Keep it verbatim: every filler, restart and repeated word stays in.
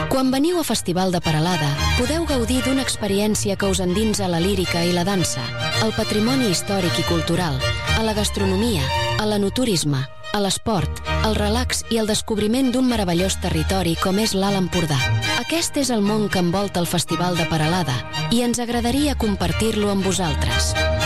Quan veniu a Festival de Peralada, podeu gaudir d'una experiència que us endinsa la lírica i la dansa, al patrimoni històric i cultural, a la gastronomia, a l'enoturisme, a l'esport, al relax i al descobriment d'un meravellós territori com és l'Alt Empordà. Aquest és el món que envolta el Festival de Peralada i ens agradaria compartir-lo amb vosaltres.